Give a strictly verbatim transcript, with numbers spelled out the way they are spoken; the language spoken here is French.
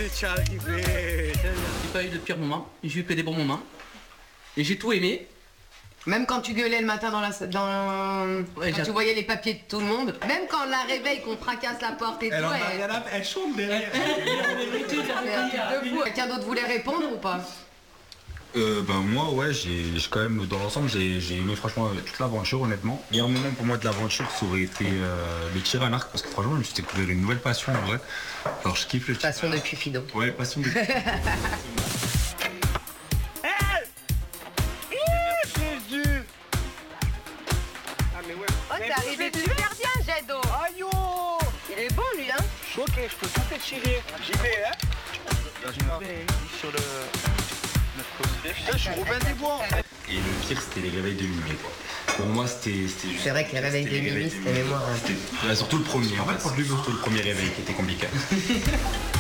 c'est qui fait. J'ai pas eu de pire moment, j'ai eu que des bons moments. Et j'ai tout aimé. Même quand tu gueulais le matin dans la dans Ouais, quand tu voyais les papiers de tout le monde, même quand on la réveille, qu'on fracasse la porte et Elle tout, en a elle, rien à- elle chante derrière. c'est un truc de fou. Quelqu'un d'autre voulait répondre ou pas? Euh, ben moi ouais j'ai j'ai quand même dans l'ensemble j'ai j'ai aimé franchement euh, toute l'aventure honnêtement. Meilleur moment pour moi de l'aventure ça aurait été euh, le tir à l'arc parce que franchement je me suis découvert une nouvelle passion en vrai. Alors je kiffe le tir. Passion de Cupidon. Ouais passion de Oh, t'es arrivé super bien, Jado. Aïe oh. Il est bon, lui, hein. Choqué, je peux tout étirer. J'y vais, hein. Sur le... Je suis Robin des Bois. Et le pire c'était les réveils de minuit quoi. Pour moi c'était c'était C'est vrai que les réveils de minuit, c'était mémorable. C'était- ouais, surtout le premier en fait surtout le premier réveil qui était compliqué.